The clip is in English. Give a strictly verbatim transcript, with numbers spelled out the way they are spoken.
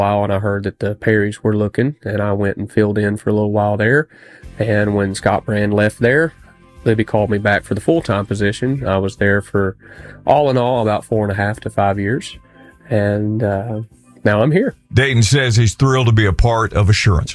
while, and I heard that the Perrys were looking, and I went and filled in for a little while there. And when Scott Brand left there, Libby called me back for the full-time position. I was there for, all in all, about four and a half to five years. And uh, now I'm here. Dayton says he's thrilled to be a part of Assurance.